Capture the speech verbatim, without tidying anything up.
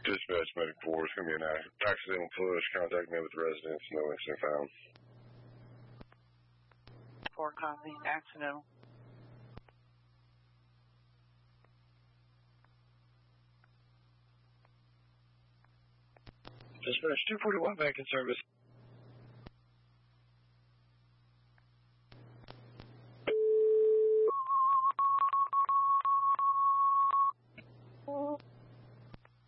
Dispatch medic four, it's going to be an accidental push. Contact me with residents. No incident found. four copy. Accidental. Dispatch two forty-one back in service.